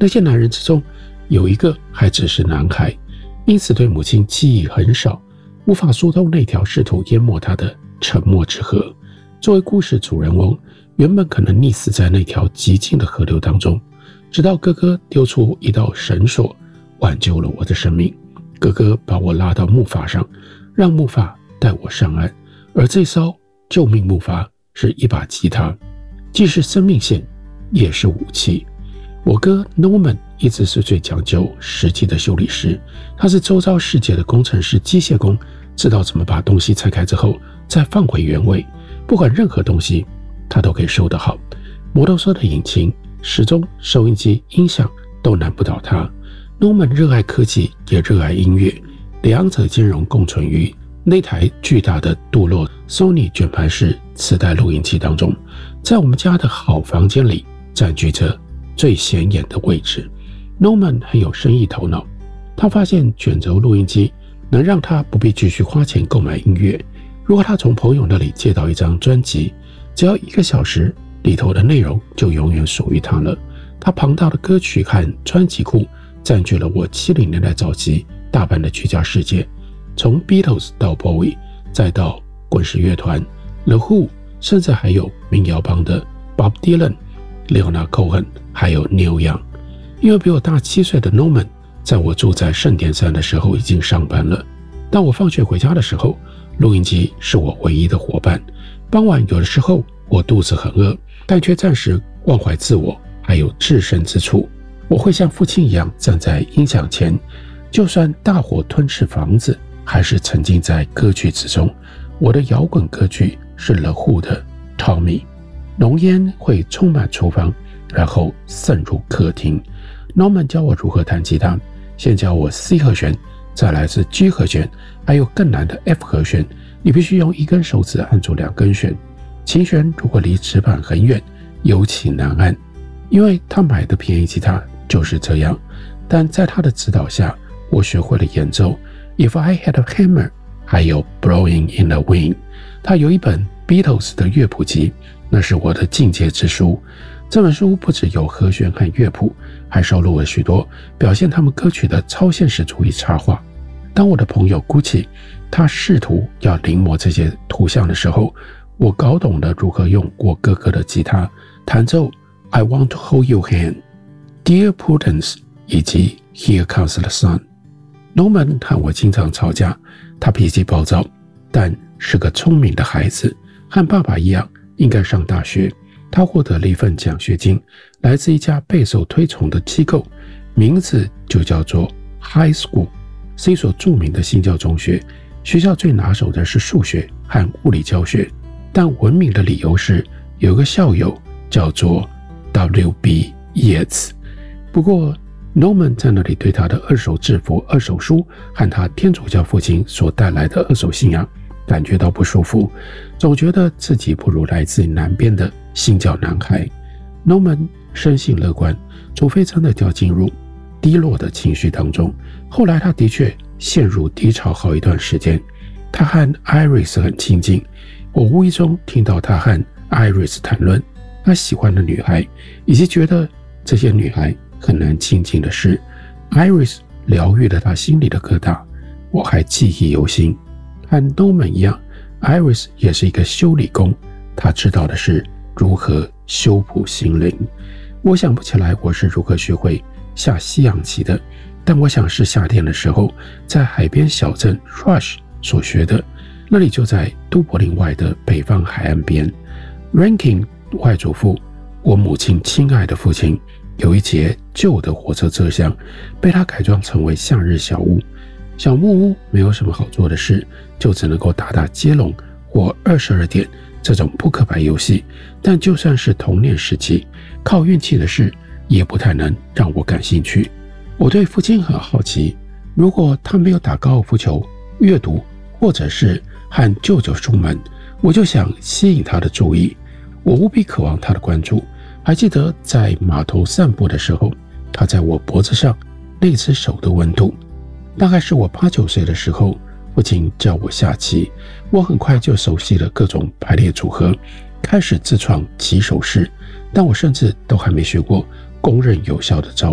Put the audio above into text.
那些男人之中有一个还只是男孩，因此对母亲记忆很少，无法疏通那条试图淹没他的沉默之河。作为故事主人翁，原本可能溺死在那条极静的河流当中，直到哥哥丢出一道绳索挽救了我的生命。哥哥把我拉到木筏上，让木筏带我上岸，而这艘救命木筏是一把吉他，既是生命线也是武器。我哥 Norman 一直是最讲究实际的修理师，他是周遭世界的工程师、机械工，知道怎么把东西拆开之后再放回原位，不管任何东西他都可以收得好。摩托车的引擎、时钟、收音机、音响都难不倒他。Norman 热爱科技也热爱音乐，两者兼容共存于那台巨大的镀铬 Sony 卷盘式磁带录音机当中，在我们家的好房间里占据着最显眼的位置。Norman 很有生意头脑，他发现卷轴录音机能让他不必继续花钱购买音乐。如果他从朋友那里借到一张专辑，只要1个小时，里头的内容就永远属于他了。他庞大的歌曲和专辑库占据了我70年代早期大半的居家世界，从 Beatles 到 Bowie， 再到滚石乐团 The Who， 甚至还有民谣帮的 Bob Dylan、Leonard Cohen， 还有 Neil Young。 因为比我大7岁的 Norman 在我住在圣殿山的时候已经上班了，当我放学回家的时候，录音机是我唯一的伙伴。傍晚有的时候我肚子很饿，但却暂时忘怀自我还有置身之处，我会像父亲一样站在音响前，就算大火吞噬房子，还是沉浸在歌剧之中。我的摇滚歌剧是 The Who 的 Tommy， 浓烟会充满厨房，然后渗入客厅。 Norman 教我如何弹吉他，先教我 C 和弦，再来是 G 和弦，还有更难的 F 和弦，你必须用1根手指按住2根弦。琴弦如果离指板很远，尤其难按。因为他买的便宜吉他就是这样，但在他的指导下，我学会了演奏 If I Had a Hammer， 还有 Blowing in the Wind。 他有一本 Beatles 的乐谱集，那是我的进阶之书。这本书不只有和弦和乐谱，还收录了许多表现他们歌曲的超现实主义插画。当我的朋友 Gucci 他试图要临摹这些图像的时候，我搞懂了如何用我哥哥的吉他弹奏 I Want to Hold Your Hand、Dear Prudence 以及 Here Comes the Sun。Norman 和我经常吵架，他脾气暴躁，但是个聪明的孩子，和爸爸一样应该上大学。他获得了一份奖学金，来自一家备受推崇的机构，名字就叫做 High School， 是一所著名的新教中学。学校最拿手的是数学和物理教学，但闻名的理由是有个校友叫做 W.B. Yeats。 不过 Norman 在那里对他的二手制服、二手书和他天主教父亲所带来的二手信仰感觉到不舒服，总觉得自己不如来自南边的新教男孩。 Norman 生性乐观，除非真的掉进入低落的情绪当中。后来他的确陷入低潮好一段时间。他和 Iris 很亲近，我无意中听到他和 Iris 谈论他喜欢的女孩，以及觉得这些女孩很难亲近的事。 Iris 疗愈了他心里的疙瘩，我还记忆犹新。和 Norman 一样， Iris 也是一个修理工，他知道的是如何修补心灵。我想不起来我是如何学会下西洋棋的，但我想是夏天的时候在海边小镇 Rush 所学的，那里就在都柏林外的北方海岸边。 Rankin 外祖父，我母亲亲爱的父亲，有一节旧的火车车厢被他改装成为夏日小屋。小木屋没有什么好做的事，就只能够打打接龙或22点这种扑克牌游戏，但就算是童年时期，靠运气的事也不太能让我感兴趣。我对父亲很好奇，如果他没有打高尔夫球、阅读，或者是和舅舅出门，我就想吸引他的注意。我无比渴望他的关注。还记得在码头散步的时候，他在我脖子上那只手的温度。大概是我8、9岁的时候，父亲教我下棋，我很快就熟悉了各种排列组合，开始自创棋手式，但我甚至都还没学过公认有效的招